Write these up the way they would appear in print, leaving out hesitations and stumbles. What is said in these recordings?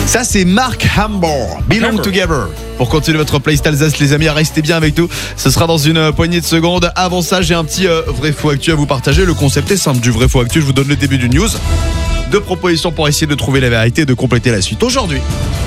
Ça c'est Mark Hambor, Belong Together. Pour continuer votre playlist Alsace les amis, restez bien avec nous. Ce sera dans une poignée de secondes. Avant ça, j'ai un petit vrai faux actu à vous partager. Le concept est simple du vrai faux actu. Je vous donne le début du news. 2 propositions pour essayer de trouver la vérité et de compléter la suite. Aujourd'hui,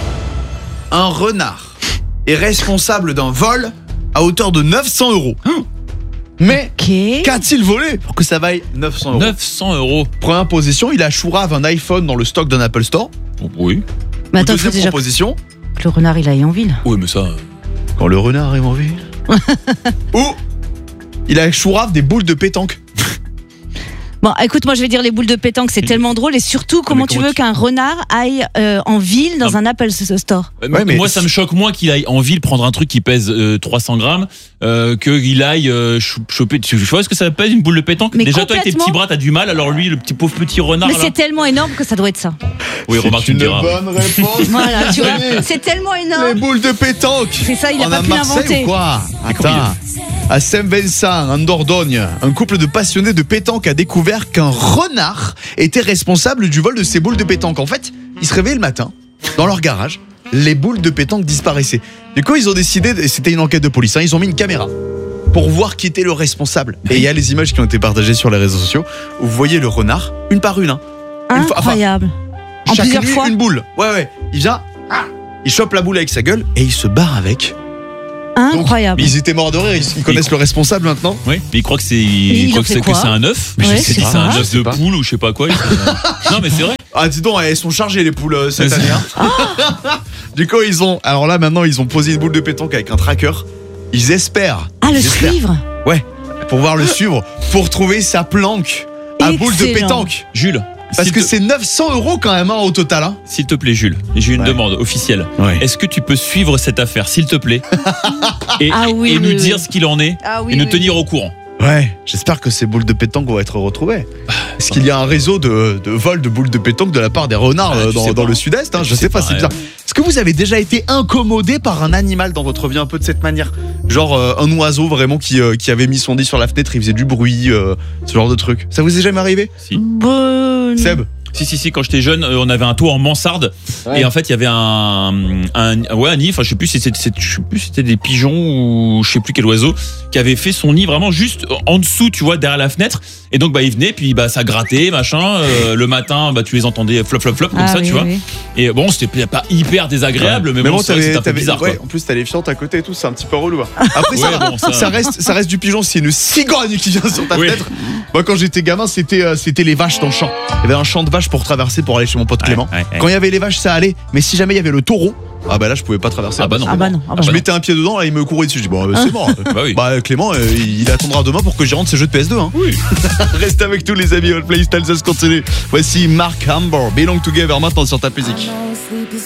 un renard est responsable d'un vol à hauteur de 900 €. Mais qu'a-t-il volé pour que ça vaille 900 €? 900 €. Première position, il a chourave un iPhone dans le stock d'un Apple Store. Oui. Mais attends, Deuxième déjà proposition, que le renard il aille en ville. Oui, mais ça. quand le renard est en ville. Ou il a chourave des boules de pétanque. Bon, écoute, moi je vais dire les boules de pétanque, c'est tellement drôle. Et surtout, comment tu veux qu'un renard aille en ville dans un Apple Store? mais moi, ça me choque moins qu'il aille en ville prendre un truc qui pèse 300 grammes qu'il aille choper. Tu vois ce que ça pèse une boule de pétanque? Mais déjà, toi avec tes petits bras, t'as du mal. Alors lui, le petit pauvre petit renard. Mais là. c'est tellement énorme que ça doit être ça. Oui, remarque, tu me diras. bonne réponse. Voilà, tu vois, c'est tellement Les énorme. boules de pétanque. C'est ça, il a On pas pu Marseille l'inventer. ou quoi? Attends. À Saint-Vincent, en Dordogne, un couple de passionnés de pétanque a découvert qu'un renard était responsable du vol de ces boules de pétanque. En fait, ils se réveillaient le matin, dans leur garage, les boules de pétanque disparaissaient. Du coup, ils ont décidé, c'était une enquête de police, ils ont mis une caméra pour voir qui était le responsable. Et il y a les images qui ont été partagées sur les réseaux sociaux où vous voyez le renard, une par une. Une fois- Incroyable. En chaque plusieurs nuit, fois. une boule. Ouais. Il vient, il chope la boule avec sa gueule et il se barre avec. Donc, Incroyable. ils étaient morts de rire, ils connaissent le responsable maintenant. Oui, mais il croit que c'est, Il croit en que fait c'est quoi? un œuf. Ouais, Mais c'est c'est ça. un Je œuf sais de pas. poule ou je sais pas quoi. Non, mais c'est vrai. Ah dis donc, elles sont chargées les poules cette Mais année. Du coup ils ont, alors là maintenant ils ont posé une boule de pétanque avec un tracker. Ils espèrent. Ah, le ils espèrent, suivre. Ouais, pour pouvoir le suivre, pour trouver sa planque à boule de Excellent. pétanque. Jules. Parce que c'est 900 € quand même au total. Hein. S'il te plaît, Jules, j'ai une Ouais. demande officielle. Ouais. Est-ce que tu peux suivre cette affaire, s'il te plaît, et, Ah oui, et nous oui, dire oui. ce qu'il en est Ah oui, et nous oui. tenir au courant? Ouais, j'espère que ces boules de pétanque vont être retrouvées. Est-ce qu'il y a un réseau de vol de boules de pétanque de la part des renards Ah, tu sais dans pas. le sud-est hein? Je Tu sais sais pas, pas, c'est bizarre. Est-ce que vous avez déjà été incommodé par un animal dans votre vie un peu de cette manière? Genre un oiseau vraiment qui avait mis son nid sur la fenêtre, il faisait du bruit, ce genre de truc. Ça vous est jamais arrivé? Si. Bonne. Seb? Si, quand j'étais jeune, on avait un toit en mansarde. Ouais. Et en fait, il y avait un nid, enfin, je sais plus si c'était des pigeons ou je sais plus quel oiseau, qui avait fait son nid vraiment juste en dessous, tu vois, derrière la fenêtre. Et donc, il venait, puis, ça grattait, machin. Le matin, tu les entendais flop, comme Ah ça, oui, tu vois. oui. Et bon, c'était pas hyper désagréable, mais bon, c'est vrai que c'était un peu bizarre, ouais, quoi. en plus t'as les fientes à côté et tout, c'est un petit peu relou. Hein. Après Ouais, bon, ça reste du pigeon, c'est une cigogne qui vient sur ta Oui. fenêtre. Moi quand j'étais gamin, c'était les vaches dans le champ. Il y avait un champ de vaches pour traverser pour aller chez mon pote Clément. Ouais. Quand il y avait les vaches, ça allait, mais si jamais il y avait le taureau, ah bah là je pouvais pas traverser. Ah bah non. Ah bah non. Ah bah Je non. mettais un pied dedans, là il me courait dessus. Je dis bon, c'est mort. Bah oui. Clément, il attendra demain pour que j'y rentre ses jeux de PS2. Hein. Oui. Reste avec tous les amis, All Playlist Alsace continue. Voici Mark Hambor, Belong Together maintenant sur ta musique.